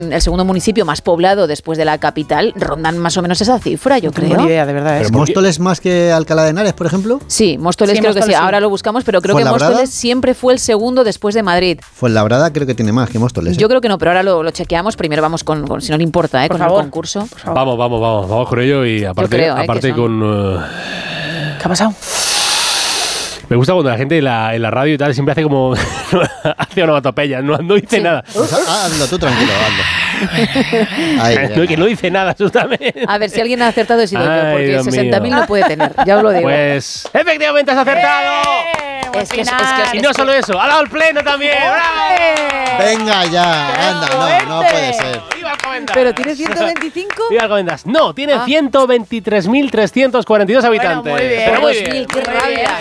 el segundo municipio más poblado después de la capital, rondan más o menos esa cifra, yo creo. Buena idea, de verdad. ¿Pero Móstoles más que Alcalá de Henares, por ejemplo? Sí, Móstoles creo que sí. Ahora lo buscamos, pero creo que Móstoles siempre fue el segundo después de Madrid. Fuenlabrada creo que tiene más que Móstoles. Yo creo que no, pero ahora lo chequeamos. Primero vamos con si no le importa, con el concurso. Vamos con ello y aparte con... ¿Qué ha pasado? Me gusta cuando la gente en la radio y tal siempre hace como... hace onomatopeya, no dice nada. Hazlo tú tranquilo, hazlo. Ahí, que no dice nada, absolutamente. A ver, si alguien ha acertado he sido yo, porque 60.000 no puede tener, ya os lo digo. Pues, efectivamente has acertado. Es que y no solo eso, ha dado el pleno también. ¡Bravo! Venga ya, anda, no puede ser. ¡Viva Alcobendas! ¿Pero tiene 125? ¡Viva Alcobendas! No, tiene 123.342 habitantes. Bueno, muy bien. Pero muy 2000, bien. qué rabia.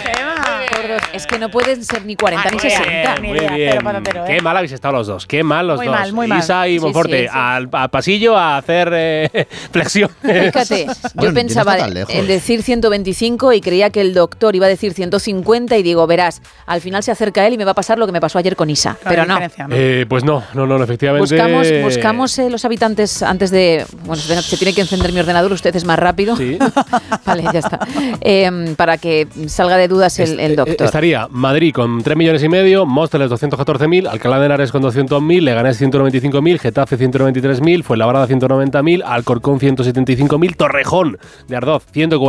Es que no pueden ser ni 40 ni 60. Muy bien. Qué mal habéis estado los dos. Qué mal los dos. Muy mal. Isa y Monforte, al pasillo a hacer flexión. Fíjate, yo pensaba en decir 125 y creía que el doctor iba a decir 150 y digo, verás, al final se acerca él y me va a pasar lo que me pasó ayer con Isa. Pero no. Pues no, efectivamente. Buscamos los habitantes antes de... Bueno, se tiene que encender mi ordenador, usted es más rápido. Sí. Vale, ya está. Para que salga de dudas el doctor. Estaría Madrid con 3,5 millones, Móstoles 214.000, Alcalá de Henares con 200.000, Leganés 195.000, Getafe 193.000, Fuenlabrada 190.000, Alcorcón 175.000, Torrejón de Ardoz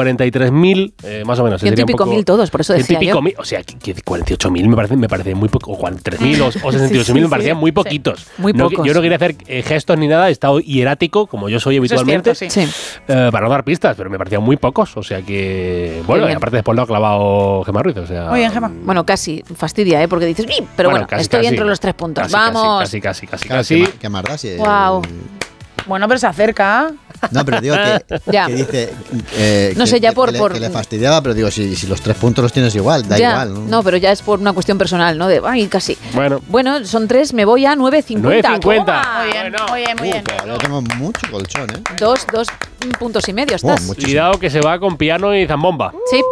143.000, más o menos. 100 y pico mil todos, por eso decía yo. O sea, que 48.000 me parece muy poco, o 43.000 o 68.000 me parecían muy poquitos. Muy pocos. Yo no quería hacer gestos ni nada, he estado hierático, como yo soy habitualmente, Eso es cierto, para no dar pistas, pero me parecían muy pocos, o sea que... Bueno, y aparte después lo ha clavado Gemma Ruiz, o sea... Muy bien, Gemma. Bueno, casi fastidia, porque dices, pero bueno, estoy entre los 3 puntos. ¡Vamos! Casi. ¿Qué más da? Si Wow. Bueno, pero se acerca. No, pero digo que dice... no sé, ya por... Que le fastidiaba, pero digo, si los 3 puntos los tienes igual, da igual. No, pero ya es por una cuestión personal, ¿no? De, casi. Bueno, son 3, me voy a 9.50. 9.50. Muy bien. Yo tengo mucho colchón, ¿eh? 2 puntos y medio estás. Cuidado que se va con piano y zambomba. Sí.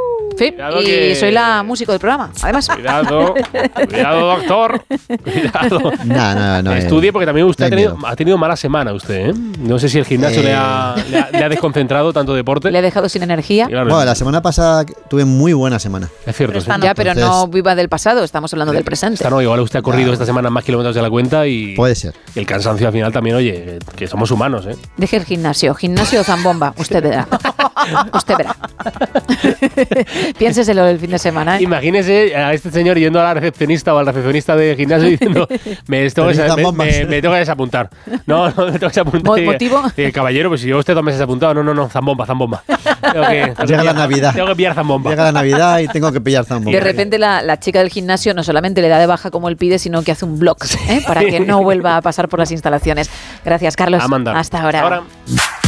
Y soy la músico del programa, además. Cuidado, doctor. Cuidado. No. Estudie porque también usted ha tenido mala semana, usted, ¿eh? No sé si el gimnasio le ha desconcentrado tanto deporte. Le ha dejado sin energía. Claro, bueno, la semana pasada tuve muy buena semana. Es cierto, sí. Ya, pero no viva del pasado, estamos hablando del presente. Igual usted ha corrido esta semana más kilómetros de la cuenta y... Puede ser. Y el cansancio al final también, oye, que somos humanos, ¿eh? Deje el gimnasio o zambomba, usted verá. Piénseselo el fin de semana, ¿eh? Imagínese a este señor yendo a la recepcionista o al recepcionista de gimnasio diciendo me tengo que desapuntar. No, me tengo que desapuntar. ¿Motivo? Caballero, pues si llevo usted 2 meses apuntado, no, zambomba. Llega la Navidad. Tengo que pillar zambomba. Llega la Navidad y tengo que pillar zambomba. De repente la chica del gimnasio no solamente le da de baja como él pide, sino que hace un block para que no vuelva a pasar por las instalaciones. Gracias, Carlos. Hasta ahora.